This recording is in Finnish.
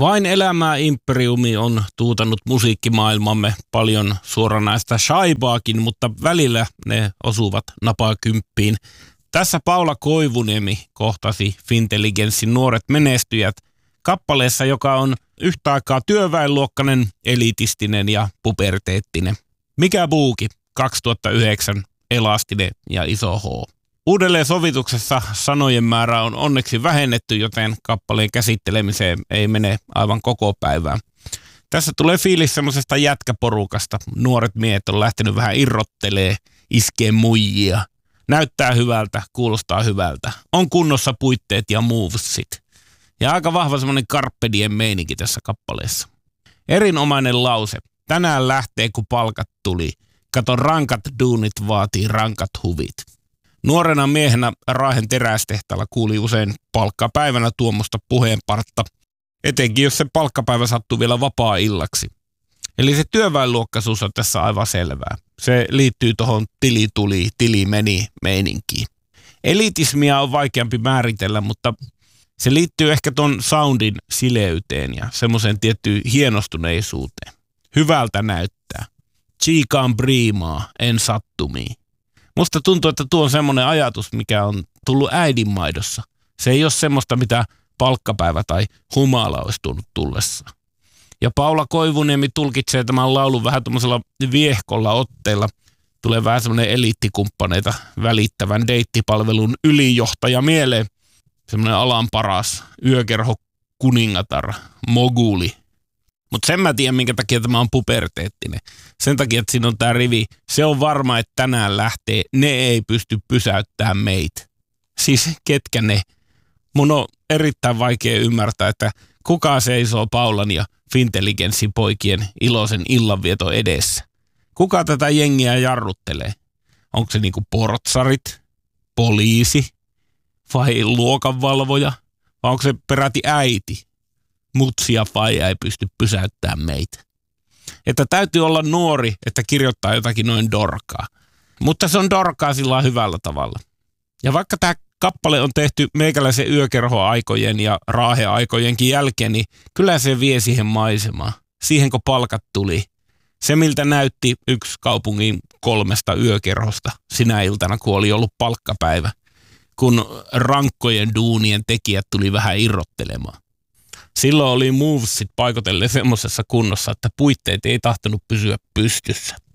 Vain elämää imperiumi on tuutanut musiikkimaailmamme paljon suoranaista shaibaakin, mutta välillä ne osuvat napakymppiin. Tässä Paula Koivuniemi kohtasi Fintelligenssin nuoret menestyjät kappaleessa, joka on yhtä aikaa työväenluokkainen, elitistinen ja puberteettinen. Mikä buuki? 2009, elastinen ja iso H. Uudelleen sovituksessa sanojen määrä on onneksi vähennetty, joten kappaleen käsittelemiseen ei mene aivan koko päivää. Tässä tulee fiilis semmoisesta jätkäporukasta. Nuoret miehet on lähtenyt vähän irrottelee, iskee muijia. Näyttää hyvältä, kuulostaa hyvältä. On kunnossa puitteet ja movesit. Ja aika vahva semmoinen Carpe Diem meininki tässä kappaleessa. Erinomainen lause. Tänään lähtee, kun palkat tuli. Kato, rankat duunit vaatii rankat huvit. Nuorena miehenä Raahen terästehtaalla kuuli usein palkkapäivänä tuommoista puheenpartta, etenkin jos se palkkapäivä sattuu vielä vapaa-illaksi. Eli se työväenluokkaisuus on tässä aivan selvää. Se liittyy tuohon tili tuli, tili meni meininkiin. Elitismia on vaikeampi määritellä, mutta se liittyy ehkä ton soundin sileyteen ja semmoiseen tiettyyn hienostuneisuuteen. Hyvältä näyttää. Chiikaan priimaa, en sattumiin. Musta tuntuu, että tuo on semmoinen ajatus, mikä on tullut äidinmaidossa. Se ei ole semmoista, mitä palkkapäivä tai humala olisi tullut tullessa. Ja Paula Koivuniemi tulkitsee tämän laulun vähän tuommoisella viehkolla otteella. Tulee vähän semmoinen eliittikumppaneita välittävän deittipalvelun ylijohtaja mieleen. Semmoinen alan paras, yökerho kuningatar, moguli. Mutta sen mä tiedän, minkä takia tämä on puberteettinen. Sen takia, että siinä on tämä rivi. Se on varma, että tänään lähtee. Ne ei pysty pysäyttämään meitä. Siis ketkä ne? Mun on erittäin vaikea ymmärtää, että kuka seisoo Paulan ja Fintelligenssin poikien iloisen illanvieto edessä. Kuka tätä jengiä jarruttelee? Onko se niinku portsarit, poliisi vai luokanvalvoja? Vai onko se peräti äiti? Mutsi ja faija ei pysty pysäyttämään meitä. Että täytyy olla nuori, että kirjoittaa jotakin noin dorkaa. Mutta se on dorkaa sillä hyvällä tavalla. Ja vaikka tämä kappale on tehty meikäläisen yökerhoaikojen ja raaheaikojenkin jälkeen, niin kyllä se vie siihen maisemaan. Siihen kun palkat tuli. Se miltä näytti yksi kaupungin 3 yökerhosta sinä iltana, kun oli ollut palkkapäivä. Kun rankkojen duunien tekijät tuli vähän irrottelemaan. Silloin oli movesit paikoitellen semmoisessa kunnossa, että puitteet ei tahtonut pysyä pystyssä.